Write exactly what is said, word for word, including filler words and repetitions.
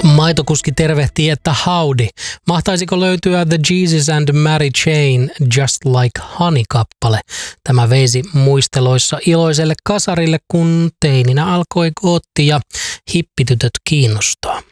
Maitokuski tervehtii, että howdy. Mahtaisiko löytyä The Jesus and Mary Chain Just Like Honey-kappale? Tämä veisi muisteloissa iloiselle kasarille, kun teininä alkoi gootti ja hippitytöt kiinnostaa.